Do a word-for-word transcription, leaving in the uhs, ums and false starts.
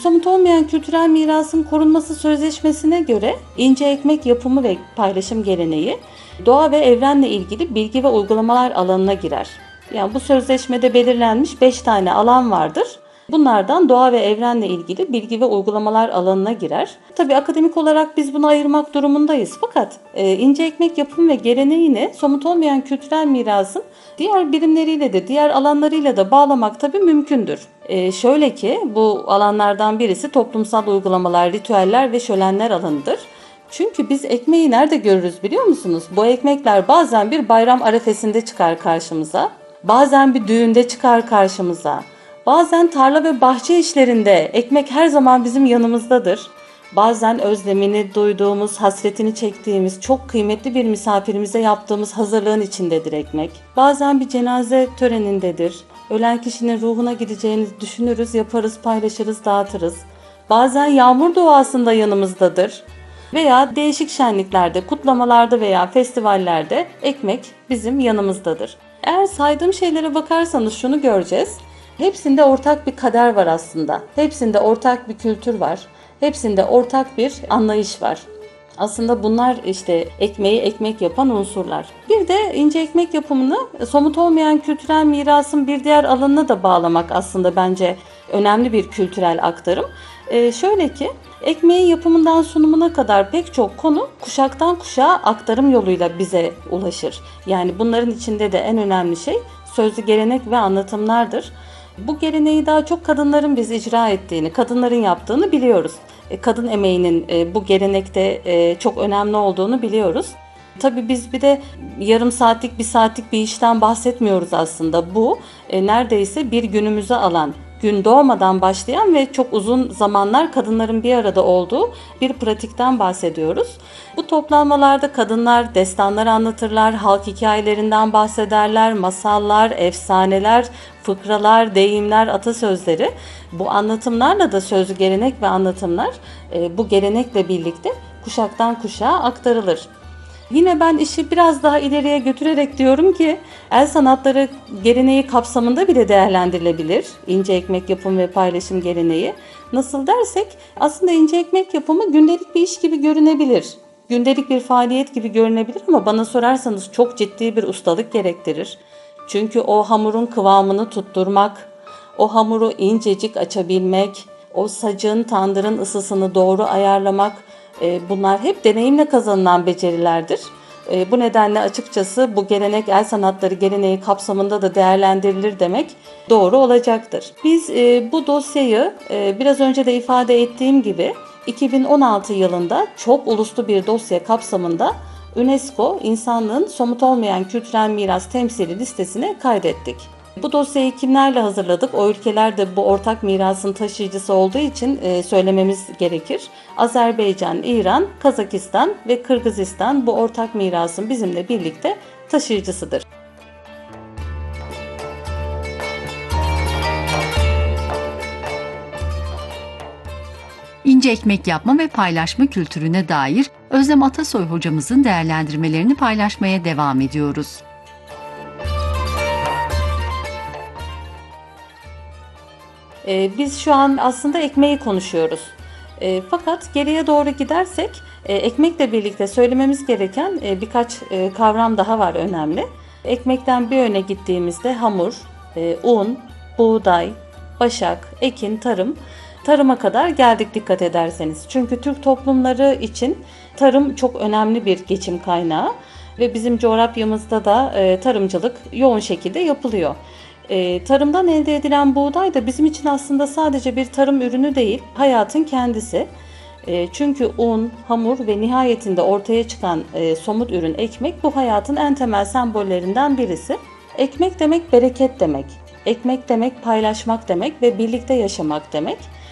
Somut olmayan kültürel mirasın korunması sözleşmesine göre ince ekmek yapımı ve paylaşım geleneği doğa ve evrenle ilgili bilgi ve uygulamalar alanına girer. Yani bu sözleşmede belirlenmiş beş tane alan vardır. Bunlardan doğa ve evrenle ilgili bilgi ve uygulamalar alanına girer. Tabii akademik olarak biz bunu ayırmak durumundayız. Fakat e, ince ekmek yapımı ve geleneğini somut olmayan kültürel mirasın diğer birimleriyle de diğer alanlarıyla da bağlamak tabii mümkündür. E, şöyle ki bu alanlardan birisi toplumsal uygulamalar, ritüeller ve şölenler alanıdır. Çünkü biz ekmeği nerede görürüz biliyor musunuz? Bu ekmekler bazen bir bayram arefesinde çıkar karşımıza. Bazen bir düğünde çıkar karşımıza. Bazen tarla ve bahçe işlerinde ekmek her zaman bizim yanımızdadır. Bazen özlemini duyduğumuz, hasretini çektiğimiz, çok kıymetli bir misafirimize yaptığımız hazırlığın içindedir ekmek. Bazen bir cenaze törenindedir. Ölen kişinin ruhuna gideceğini düşünürüz, yaparız, paylaşırız, dağıtırız. Bazen yağmur duasında yanımızdadır. Veya değişik şenliklerde, kutlamalarda veya festivallerde ekmek bizim yanımızdadır. Eğer saydığım şeylere bakarsanız şunu göreceğiz. Hepsinde ortak bir kader var aslında. Hepsinde ortak bir kültür var. Hepsinde ortak bir anlayış var. Aslında bunlar işte ekmeği ekmek yapan unsurlar. Bir de ince ekmek yapımını somut olmayan kültürel mirasın bir diğer alanına da bağlamak aslında bence önemli bir kültürel aktarım. Ee, şöyle ki ekmeğin yapımından sunumuna kadar pek çok konu kuşaktan kuşağa aktarım yoluyla bize ulaşır. Yani bunların içinde de en önemli şey sözlü gelenek ve anlatımlardır. Bu geleneği daha çok kadınların biz icra ettiğini, kadınların yaptığını biliyoruz. Kadın emeğinin bu gelenekte çok önemli olduğunu biliyoruz. Tabii biz bir de yarım saatlik, bir saatlik bir işten bahsetmiyoruz aslında. Bu neredeyse bir günümüzü alan, gün doğmadan başlayan ve çok uzun zamanlar kadınların bir arada olduğu bir pratikten bahsediyoruz. Bu toplanmalarda kadınlar destanlar anlatırlar, halk hikayelerinden bahsederler, masallar, efsaneler, fıkralar, deyimler, atasözleri. Bu anlatımlarla da sözlü gelenek ve anlatımlar bu gelenekle birlikte kuşaktan kuşağa aktarılır. Yine ben işi biraz daha ileriye götürerek diyorum ki el sanatları geleneği kapsamında bile değerlendirilebilir. İnce ekmek yapımı ve paylaşım geleneği. Nasıl dersek aslında ince ekmek yapımı gündelik bir iş gibi görünebilir. Gündelik bir faaliyet gibi görünebilir ama bana sorarsanız çok ciddi bir ustalık gerektirir. Çünkü o hamurun kıvamını tutturmak, o hamuru incecik açabilmek, o sacın, tandırın ısısını doğru ayarlamak, bunlar hep deneyimle kazanılan becerilerdir. Bu nedenle açıkçası bu gelenek el sanatları geleneği kapsamında da değerlendirilir demek doğru olacaktır. Biz bu dosyayı biraz önce de ifade ettiğim gibi iki bin on altı yılında çok uluslu bir dosya kapsamında UNESCO insanlığın somut olmayan kültürel miras temsili listesine kaydettik. Bu dosyayı kimlerle hazırladık? O ülkeler de bu ortak mirasın taşıyıcısı olduğu için e, söylememiz gerekir. Azerbaycan, İran, Kazakistan ve Kırgızistan bu ortak mirasın bizimle birlikte taşıyıcısıdır. İnce ekmek yapma ve paylaşma kültürüne dair Özlem Atasoy hocamızın değerlendirmelerini paylaşmaya devam ediyoruz. Biz şu an aslında ekmeği konuşuyoruz. Fakat geriye doğru gidersek ekmekle birlikte söylememiz gereken birkaç kavram daha var önemli. Ekmekten bir öne gittiğimizde hamur, un, buğday, başak, ekin, tarım, tarıma kadar geldik dikkat ederseniz. Çünkü Türk toplumları için tarım çok önemli bir geçim kaynağı ve bizim coğrafyamızda da tarımcılık yoğun şekilde yapılıyor. E, tarımdan elde edilen buğday da bizim için aslında sadece bir tarım ürünü değil, hayatın kendisi. E, çünkü un, hamur ve nihayetinde ortaya çıkan e, somut ürün ekmek bu hayatın en temel sembollerinden birisi. Ekmek demek bereket demek, ekmek demek paylaşmak demek ve birlikte yaşamak demek.